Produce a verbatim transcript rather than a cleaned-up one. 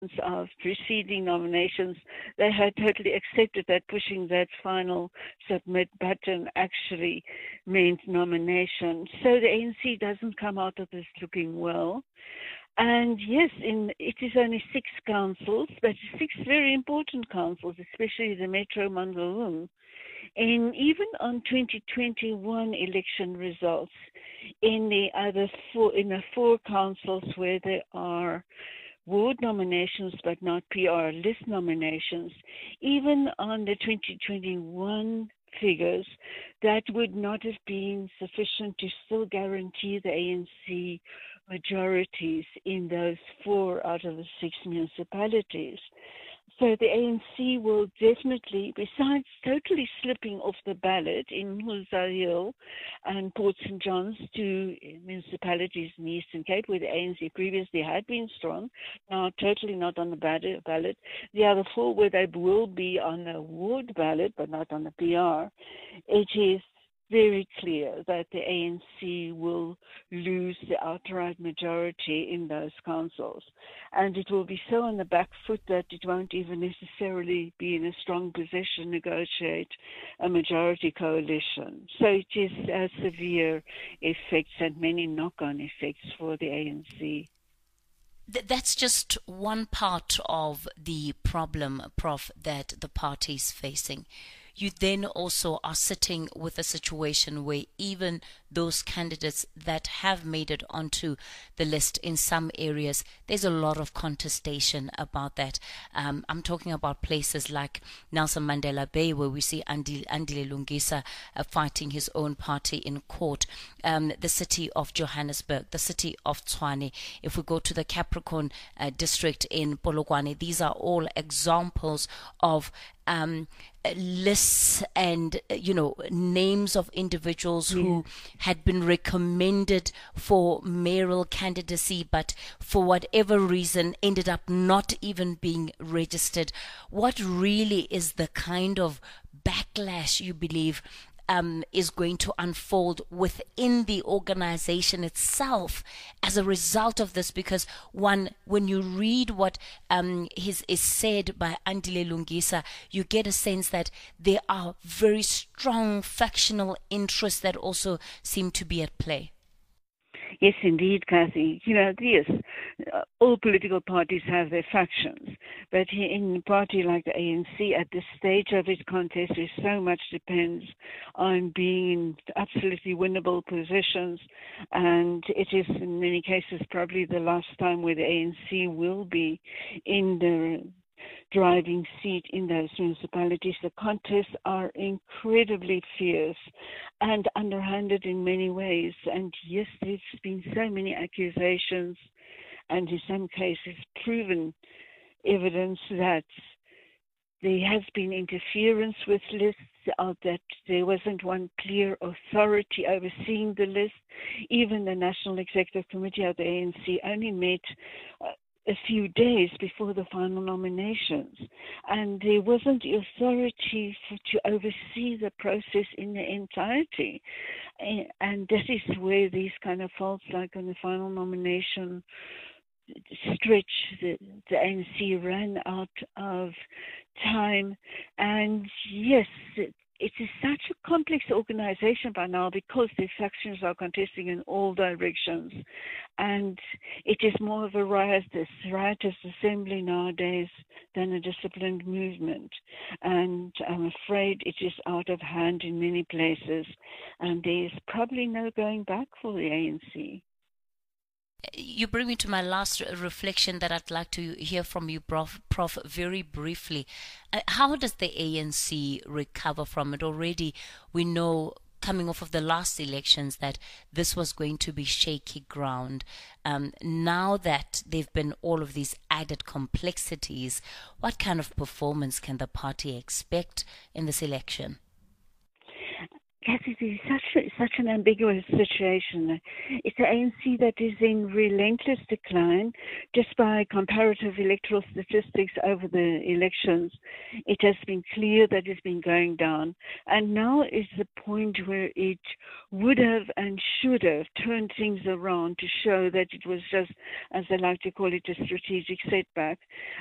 of preceding nominations, they had totally accepted that pushing that final submit button actually meant nomination. So the A N C doesn't come out of this looking well. And yes, in, it is only six councils, but six very important councils, especially the Metro Mangaung. And even on twenty twenty-one election results, in the other four, in the four councils where there are ward nominations but not P R list nominations, even on the twenty twenty-one figures, that would not have been sufficient to still guarantee the A N C majorities in those four out of the six municipalities. So the A N C will definitely, besides totally slipping off the ballot in Humza Hill and Port Saint John's, two municipalities in the Eastern Cape, where the A N C previously had been strong, now totally not on the ballot. The other four, where they will be on the ward ballot, but not on the P R, it is very clear that the A N C will lose the outright majority in those councils. And it will be so on the back foot that it won't even necessarily be in a strong position to negotiate a majority coalition. So it is a severe effects and many knock-on effects for the A N C. That's just one part of the problem, Professor, that the party is facing. You then also are sitting with a situation where even those candidates that have made it onto the list in some areas, there's a lot of contestation about that. Um, I'm talking about places like Nelson Mandela Bay, where we see Andile, Andile Lungisa uh, fighting his own party in court, um, the city of Johannesburg, the city of Tshwane. If we go to the Capricorn uh, district in Polokwane, these are all examples of Um, lists and, you know, names of individuals yeah. who had been recommended for mayoral candidacy, but for whatever reason ended up not even being registered. What really is the kind of backlash you believe Um, is going to unfold within the organization itself as a result of this? Because one, when you read what um, is, is said by Andile Lungisa, you get a sense that there are very strong factional interests that also seem to be at play. Yes, indeed, Kathy. You know, yes, uh, all political parties have their factions, but in a party like the A N C, at this stage of its contest, where so much depends on being in absolutely winnable positions, and it is in many cases probably the last time where the A N C will be in the driving seat in those municipalities. The contests are incredibly fierce and underhanded in many ways. And yes, there's been so many accusations and in some cases proven evidence that there has been interference with lists, uh, that there wasn't one clear authority overseeing the list. Even the National Executive Committee of the A N C only met uh, a few days before the final nominations, and there wasn't the authority for, to oversee the process in the entirety. And that is where these kind of faults, like on the final nomination stretch, the, the A N C ran out of time. And yes, it, It is such a complex organization by now because the factions are contesting in all directions. And it is more of a riotous, riotous assembly nowadays than a disciplined movement. And I'm afraid it is out of hand in many places. And there is probably no going back for the A N C. You bring me to my last reflection that I'd like to hear from you, Prof, Prof very briefly. Uh, how does the A N C recover from it? Already we know, coming off of the last elections, that this was going to be shaky ground. Um, now that there have been all of these added complexities, what kind of performance can the party expect in this election? Kathy, it is such a, such an ambiguous situation. It's the A N C that is in relentless decline. Just by comparative electoral statistics over the elections, it has been clear that it's been going down. And now is the point where it would have and should have turned things around to show that it was just, as they like to call it, a strategic setback.